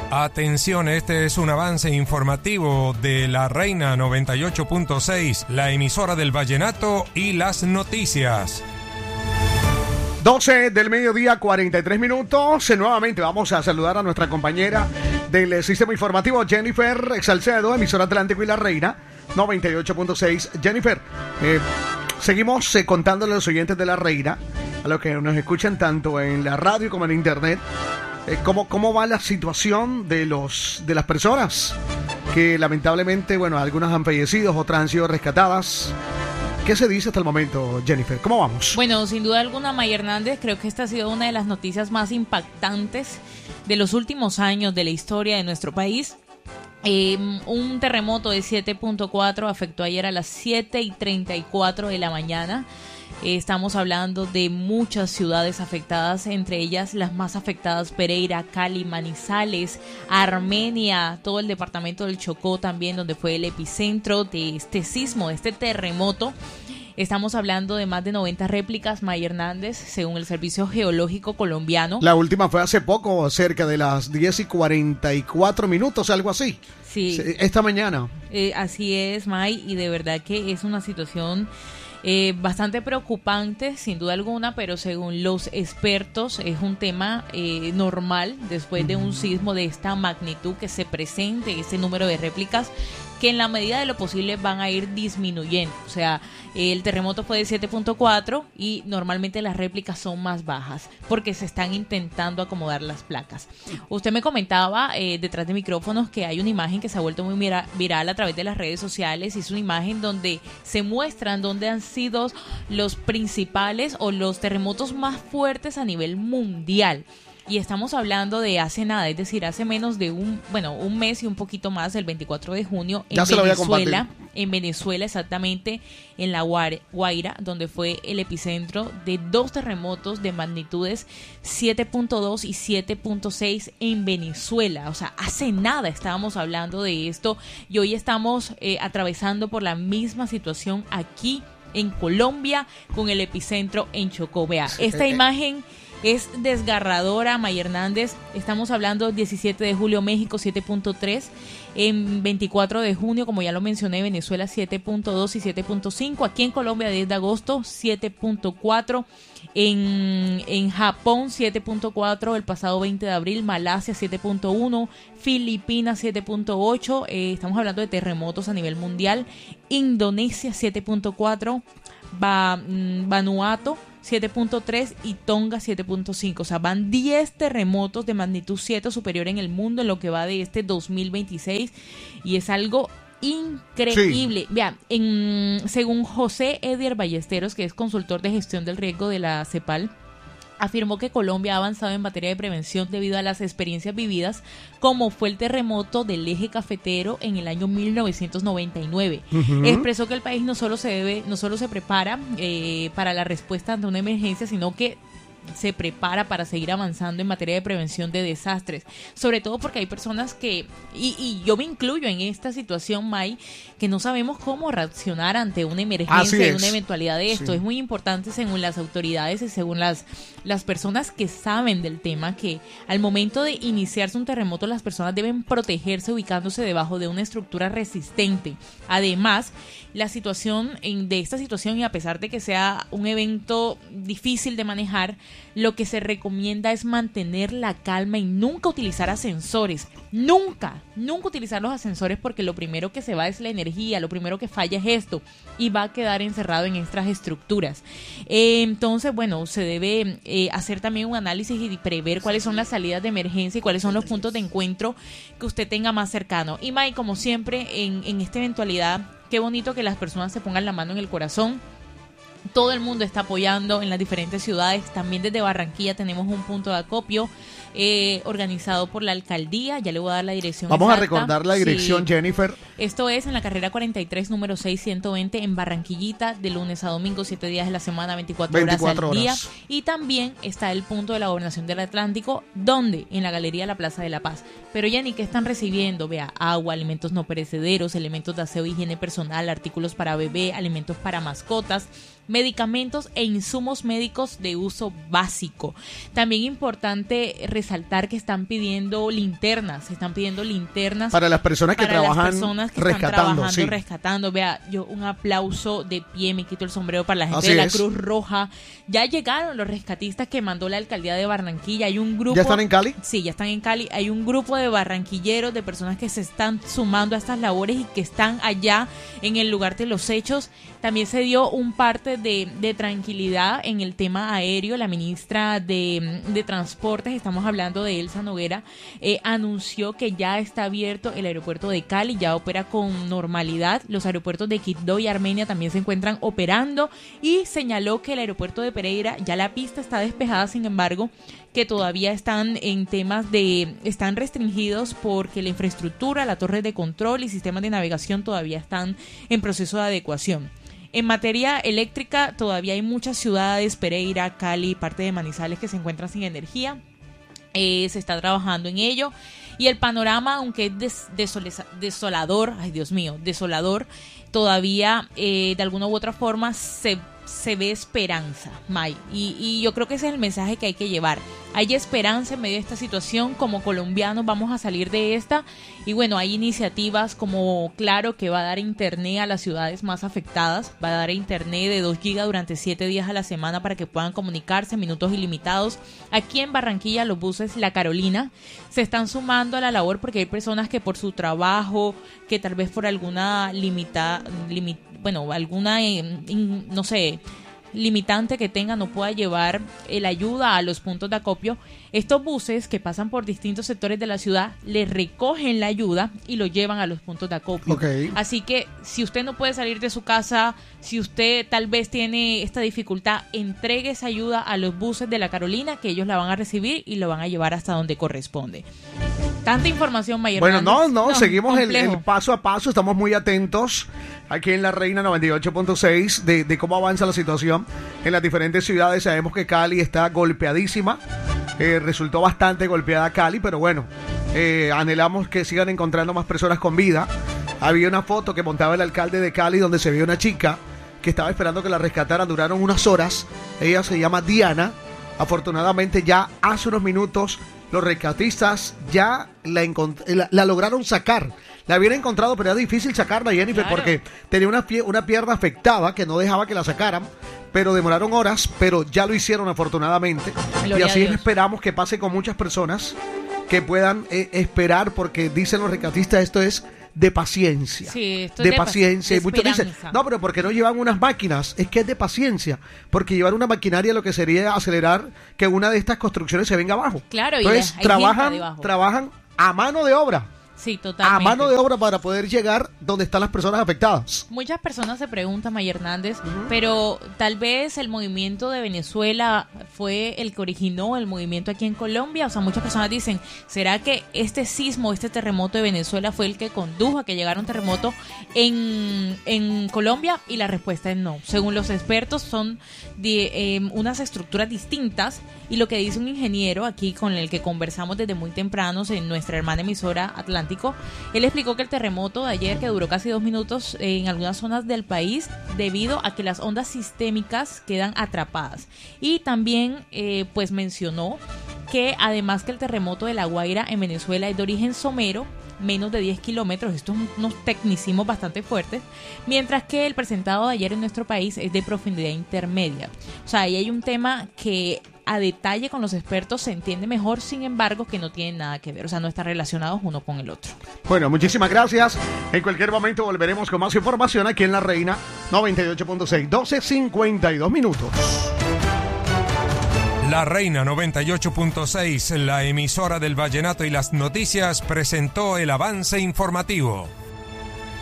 Atención, este es un avance informativo de La Reina 98.6, la emisora del vallenato y las noticias. 12 del mediodía, 43 minutos. Nuevamente vamos a saludar a nuestra compañera del sistema informativo, Jennifer Salcedo, emisora Atlántico y La Reina 98.6. Jennifer, seguimos contándole a los oyentes de La Reina, a los que nos escuchan tanto en la radio como en internet, ¿cómo va la situación de las personas que lamentablemente, bueno, algunas han fallecido, otras han sido rescatadas? ¿Qué se dice hasta el momento, Jennifer? ¿Cómo vamos? Bueno, sin duda alguna, May Hernández, creo que esta ha sido una de las noticias más impactantes de los últimos años de la historia de nuestro país. Un terremoto de 7.4 afectó ayer a las 7:34 de la mañana. Estamos hablando de muchas ciudades afectadas, entre ellas las más afectadas: Pereira, Cali, Manizales, Armenia, todo el departamento del Chocó también, donde fue el epicentro de este sismo, de este terremoto. Estamos hablando de más de 90 réplicas, May Hernández, según el Servicio Geológico Colombiano. La última fue hace poco, cerca de las 10:44, algo así. Sí. Esta mañana. Así es, May, y de verdad que es una situación bastante preocupante, sin duda alguna, pero según los expertos es un tema normal después de un sismo de esta magnitud, que se presente ese número de réplicas que en la medida de lo posible van a ir disminuyendo. O sea, el terremoto fue de 7.4 y normalmente las réplicas son más bajas porque se están intentando acomodar las placas. Usted me comentaba detrás de micrófonos que hay una imagen que se ha vuelto muy viral a través de las redes sociales, y es una imagen donde se muestran dónde han sido los principales o los terremotos más fuertes a nivel mundial. Y estamos hablando de hace nada, es decir, hace menos de un mes y un poquito más, el 24 de junio, en Venezuela, exactamente en La Guaira, donde fue el epicentro de dos terremotos de magnitudes 7.2 y 7.6 en Venezuela. O sea, hace nada estábamos hablando de esto, y hoy estamos atravesando por la misma situación aquí en Colombia, con el epicentro en Chocó. Vea, esta imagen es desgarradora, May Hernández. Estamos hablando 17 de julio, México 7.3, en 24 de junio, como ya lo mencioné, Venezuela 7.2 y 7.5, aquí en Colombia 10 de agosto 7.4, en Japón 7.4 el pasado 20 de abril, Malasia 7.1, Filipinas 7.8, estamos hablando de terremotos a nivel mundial, Indonesia 7.4, Vanuatu 7.3 y Tonga 7.5. O sea, van 10 terremotos de magnitud 7 superior en el mundo en lo que va de este 2026, y es algo increíble. Sí. Vean, según José Edier Ballesteros, que es consultor de gestión del riesgo de la CEPAL, afirmó que Colombia ha avanzado en materia de prevención debido a las experiencias vividas, como fue el terremoto del eje cafetero en el año 1999. Expresó que el país no solo se prepara para la respuesta ante una emergencia, sino que se prepara para seguir avanzando en materia de prevención de desastres, sobre todo porque hay personas que, y yo me incluyo en esta situación, May, que no sabemos cómo reaccionar ante una emergencia y una eventualidad de esto. Sí. Es muy importante, según las autoridades y según las personas que saben del tema, que al momento de iniciarse un terremoto las personas deben protegerse ubicándose debajo de una estructura resistente. Además, la situación de esta situación, y a pesar de que sea un evento difícil de manejar, lo que se recomienda es mantener la calma y nunca utilizar ascensores. Nunca utilizar los ascensores, porque lo primero que se va es la energía, lo primero que falla es esto, y va a quedar encerrado en estas estructuras. Entonces, bueno, se debe hacer también un análisis y prever cuáles son las salidas de emergencia y cuáles son los puntos de encuentro que usted tenga más cercano. Y May, como siempre, en esta eventualidad, qué bonito que las personas se pongan la mano en el corazón. Todo el mundo está apoyando en las diferentes ciudades. También desde Barranquilla tenemos un punto de acopio organizado por la alcaldía. Ya le voy a dar la dirección Vamos exacta. A recordar la dirección, sí. Jennifer. Esto es en la carrera 43, número 6120, en Barranquillita, de lunes a domingo, 7 días de la semana, 24 horas al día. Y también está el punto de la Gobernación del Atlántico, donde en la Galería de la Plaza de la Paz. Pero ya ni qué están recibiendo, vea, agua, alimentos no perecederos, elementos de aseo e higiene personal, artículos para bebé, alimentos para mascotas, medicamentos e insumos médicos de uso básico. También importante resaltar que están pidiendo linternas, para las personas que trabajan rescatando. Vea, yo un aplauso de pie, me quito el sombrero para la gente de la Cruz Roja. Ya llegaron los rescatistas que mandó la alcaldía de Barranquilla. Hay un grupo. ¿Ya están en Cali? Sí, ya están en Cali. Hay un grupo de barranquilleros, de personas que se están sumando a estas labores y que están allá en el lugar de los hechos. También se dio un parte de tranquilidad en el tema aéreo. La ministra de Transportes, estamos hablando de Elsa Noguera, anunció que ya está abierto el aeropuerto de Cali, ya opera con normalidad. Los aeropuertos de Quibdó y Armenia también se encuentran operando y señaló que el aeropuerto de Pereira, ya la pista está despejada, sin embargo, que todavía están en temas están restringidos porque la infraestructura, la torre de control y sistemas de navegación todavía están en proceso de adecuación. En materia eléctrica, todavía hay muchas ciudades, Pereira, Cali, parte de Manizales, que se encuentran sin energía. Se está trabajando en ello. Y el panorama, aunque es desolador, todavía de alguna u otra forma se ve esperanza, May. Y yo creo que ese es el mensaje que hay que llevar. Hay esperanza en medio de esta situación. Como colombianos vamos a salir de esta. Y bueno, hay iniciativas como Claro, que va a dar internet a las ciudades más afectadas. Va a dar internet de 2 GB durante 7 días a la semana para que puedan comunicarse, minutos ilimitados. Aquí en Barranquilla, los buses La Carolina se están sumando a la labor porque hay personas que por su trabajo, que tal vez por alguna limitante que tenga, no pueda llevar la ayuda a los puntos de acopio. Estos buses que pasan por distintos sectores de la ciudad les recogen la ayuda y lo llevan a los puntos de acopio. Okay. Así que si usted no puede salir de su casa, si usted tal vez tiene esta dificultad, entregue esa ayuda a los buses de La Carolina, que ellos la van a recibir y lo van a llevar hasta donde corresponde. Tanta información, Mayer. Bueno, no, seguimos el paso a paso, estamos muy atentos aquí en La Reina 98.6 de cómo avanza la situación en las diferentes ciudades. Sabemos que Cali está golpeadísima, resultó bastante golpeada Cali, pero bueno, anhelamos que sigan encontrando más personas con vida. Había una foto que montaba el alcalde de Cali donde se veía una chica que estaba esperando que la rescataran, duraron unas horas. Ella se llama Diana. Afortunadamente ya hace unos minutos los rescatistas ya la lograron sacar. La habían encontrado, pero era difícil sacarla, Jennifer, claro, porque tenía una pierna afectada que no dejaba que la sacaran, pero demoraron horas, pero ya lo hicieron afortunadamente. Gloria y así esperamos que pase con muchas personas que puedan esperar, porque dicen los rescatistas, esto es de paciencia. Sí, esto de es paciencia. de Y muchos dicen, no, pero ¿por qué no llevan unas máquinas? Es que es de paciencia, porque llevar una maquinaria lo que sería acelerar que una de estas construcciones se venga abajo. Claro, entonces y trabajan a mano de obra. Sí, totalmente. A mano de obra para poder llegar donde están las personas afectadas. Muchas personas se preguntan, Mayer Hernández, pero tal vez el movimiento de Venezuela fue el que originó el movimiento aquí en Colombia. O sea, muchas personas dicen, ¿será que este sismo, este terremoto de Venezuela fue el que condujo a que llegara un terremoto en Colombia? Y la respuesta es no. Según los expertos, son unas estructuras distintas. Y lo que dice un ingeniero aquí con el que conversamos desde muy tempranos en nuestra hermana emisora Atlántico, él explicó que el terremoto de ayer, que duró casi 2 minutos en algunas zonas del país, debido a que las ondas sistémicas quedan atrapadas. Y también pues mencionó que además que el terremoto de La Guaira en Venezuela es de origen somero, menos de 10 kilómetros, estos son unos tecnicismos bastante fuertes, mientras que el presentado de ayer en nuestro país es de profundidad intermedia. O sea, ahí hay un tema que a detalle con los expertos se entiende mejor, sin embargo, que no tienen nada que ver, o sea, no están relacionados uno con el otro. Bueno, muchísimas gracias. En cualquier momento volveremos con más información aquí en La Reina 98.6, 12:52 minutos. La Reina 98.6, la emisora del vallenato y las noticias, presentó el avance informativo.